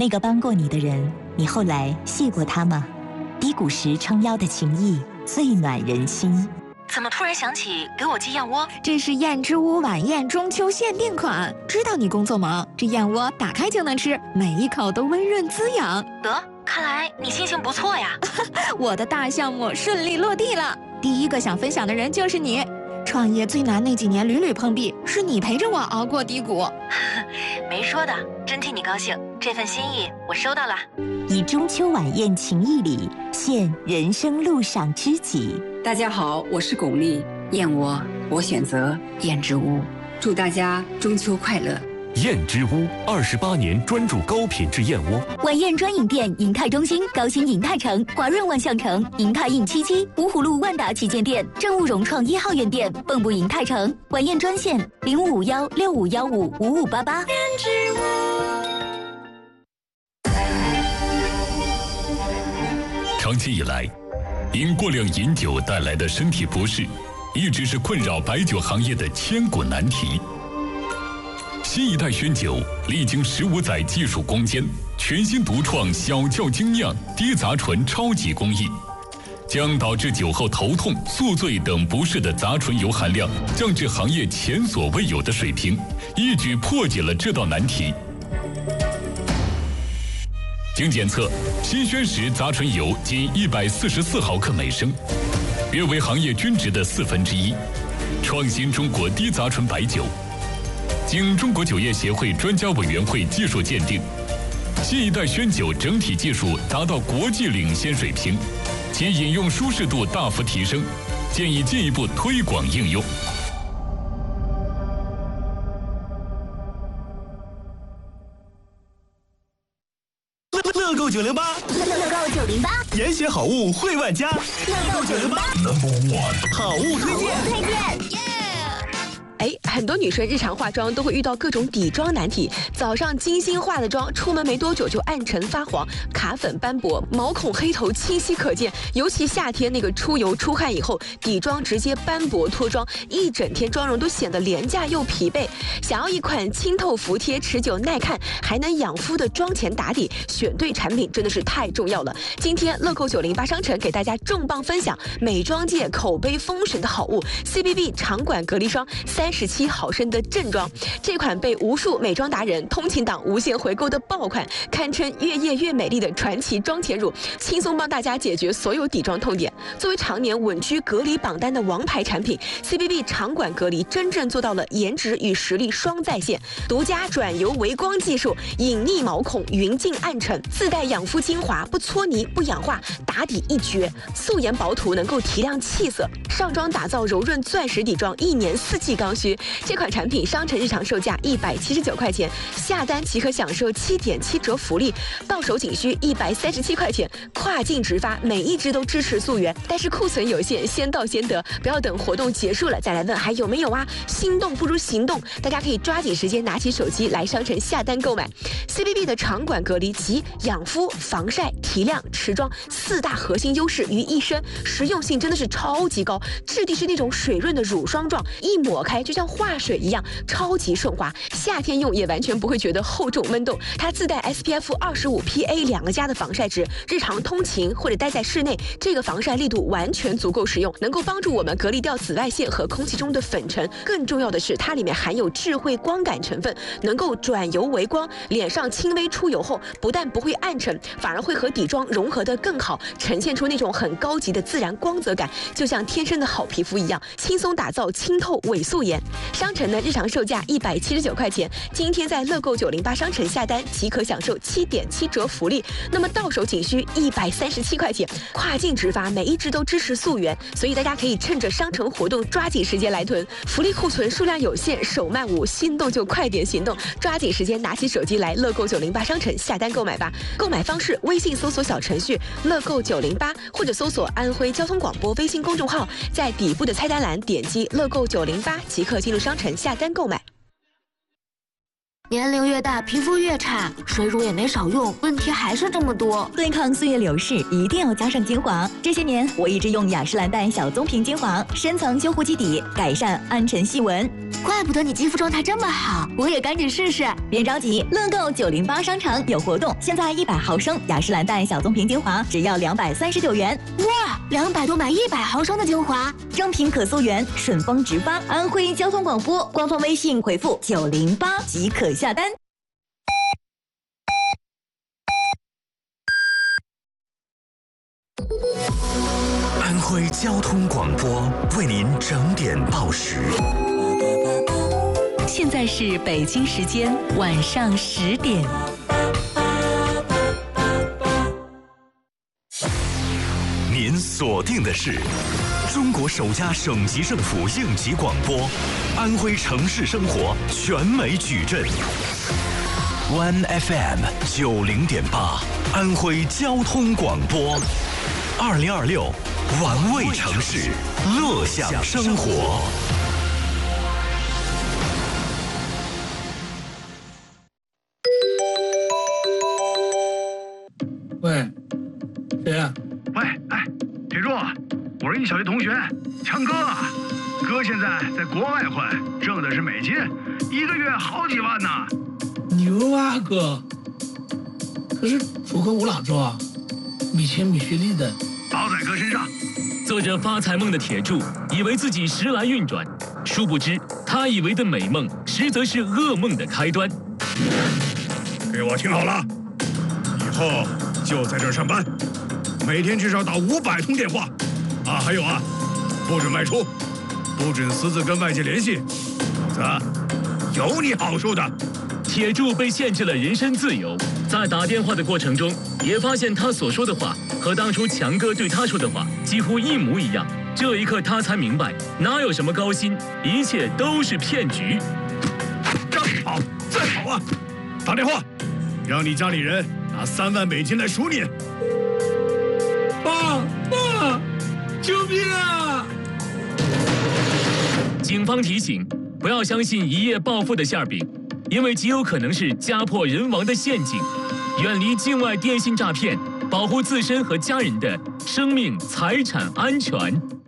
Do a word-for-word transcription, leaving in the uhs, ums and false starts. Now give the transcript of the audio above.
那个帮过你的人，你后来谢过他吗？低谷时撑腰的情谊，最暖人心。 怎么突然想起给我寄燕窝？ 这是燕之屋晚宴中秋限定款，知道你工作忙，这燕窝打开就能吃，每一口都温润滋养。 得，看来你心情不错呀。 我的大项目顺利落地了，第一个想分享的人就是你。创业最难那几年屡屡碰壁，是你陪着我熬过低谷。 没说的，真替你高兴，这份心意我收到了。 以中秋晚宴情谊礼，献人生路上知己。 大家好，我是巩俐，燕窝我选择燕之屋，祝大家中秋快乐。 燕之屋二十八年专注高品质燕窝。 晚宴专营店：银泰中心、高新银泰城、华润万象城、银泰印七七、芜湖路万达旗舰店、正务融创一号院店、蚌埠银泰城。晚宴专线：零五五幺六五幺五五五八八。燕之屋。 长期以来，因过量饮酒带来的身体不适，一直是困扰白酒行业的千古难题。新一代宣酒历经十五载技术攻坚，全新独创小窖精酿低杂醇超级工艺，将导致酒后头痛、宿醉等不适的杂醇油含量降至行业前所未有的水平，一举破解了这道难题。经检测，新宣石杂醇油仅一百四十四毫克每升，约为行业均值的四分之一，创新中国低杂醇白酒。经中国酒业协会专家委员会技术鉴定，新一代宣酒整体技术达到国际领先水平，其饮用舒适度大幅提升，建议进一步推广应用。 乐购九零八， 乐购九零八， 严选好物惠万家。 乐购九零八 ，Number One， 好物推荐， 推荐。 哎，很多女生日常化妆都会遇到各种底妆难题。早上精心化的妆，出门没多久就暗沉发黄、卡粉斑驳、毛孔黑头清晰可见。尤其夏天那个出油出汗以后，底妆直接斑驳脱妆，一整天妆容都显得廉价又疲惫。想要一款清透服帖、持久耐看，还能养肤的妆前打底，选对产品真的是太重要了。今天乐购九零八商城给大家重磅分享美妆界口碑封神的好物 C B B 长管隔离霜三十七毫升的正装，这款被无数美妆达人、通勤党无限回购的爆款，堪称越夜越美丽的传奇妆前乳，轻松帮大家解决所有底妆痛点。作为常年稳居隔离榜单的王牌产品 ，C B B 长管隔离真正做到了颜值与实力双在线，独家转油微光技术，隐匿毛孔，匀净暗沉，自带养肤精华，不搓泥不氧化，打底一绝，素颜薄涂能够提亮气色，上妆打造柔润钻石底妆，一年四季刚需。这款产品商城日常售价一百七十九块钱，下单即可享受七点七折福利，到手仅需一百三十七块钱，跨境直发，每一支都支持溯源，但是库存有限，先到先得，不要等活动结束了再来问还有没有啊！心动不如行动，大家可以抓紧时间拿起手机来商城下单购买。C B B 的长管隔离集养肤、防晒、提亮、持妆四大核心优势于一身，实用性真的是超级高，质地是那种水润的乳霜状，一抹开就像化水一样，超级顺滑，夏天用也完全不会觉得厚重闷动。它自带 S P F 二十五 P A 两个加的防晒值，日常通勤或者待在室内，这个防晒力度完全足够实用，能够帮助我们隔离掉紫外线和空气中的粉尘。更重要的是，它里面含有智慧光感成分，能够转油为光，脸上轻微出油后，不但不会暗沉，反而会和底妆融合得更好，呈现出那种很高级的自然光泽感，就像天生的好皮肤一样，轻松打造清透伪素颜。商城的日常售价一百七十九块钱，今天在乐购九零八商城下单即可享受七点七折福利，那么到手仅需一百三十七块钱，跨境直发，每一支都支持溯源，所以大家可以趁着商城活动抓紧时间来囤，福利库存数量有限，手慢无，心动就快点行动，抓紧时间拿起手机来乐购九零八商城下单购买吧。购买方式：微信搜索小程序乐购九零八，或者搜索安徽交通广播微信公众号，在底部的菜单栏点击乐购九零八即可进入商城下单购买。 年龄越大，皮肤越差，水乳也没少用，问题还是这么多。 对抗岁月流逝，一定要加上精华。这些年，我一直用雅诗兰黛小棕瓶精华，深层修护基底，改善暗沉细纹。 怪不得你肌肤状态这么好， 我也赶紧试试。 别着急，乐购九零八商城有活动，现在一百毫升雅诗兰黛小棕瓶精华只要两百三十九元。 哇，两百多买一百毫升的精华， 正品可溯源，顺丰直发。安徽交通广播官方微信回复九零八即可下单。 安徽交通广播为您整点报时。 现在是北京时间晚上十点。 您锁定的是中国首家省级政府应急广播，安徽城市生活全美矩阵。One F M 九零点八，安徽交通广播。二零二六，玩味城市，乐享生活。 喂，谁呀？ 喂，哎，铁柱，我是你小学同学强哥，哥现在在国外混，挣的是美金，一个月好几万呢。 牛啊哥！可是楚河无哪做啊，没钱没学历的。 包在哥身上。 做着发财梦的铁柱以为自己时来运转，殊不知他以为的美梦实则是噩梦的开端。 给我听好了，以后就在这儿上班，每天至少打五百通电话。啊，还有啊，不准外出，不准私自跟外界联系，否则有你好受的。 铁柱被限制了人身自由，在打电话的过程中，也发现他所说的话和当初强哥对他说的话几乎一模一样。这一刻，他才明白，哪有什么高薪，一切都是骗局。 让你跑，再跑啊！打电话，让你家里人拿三万美金来赎你。 爸爸，救命啊！ 警方提醒，不要相信一夜暴富的馅饼，因为极有可能是家破人亡的陷阱。远离境外电信诈骗，保护自身和家人的生命财产安全。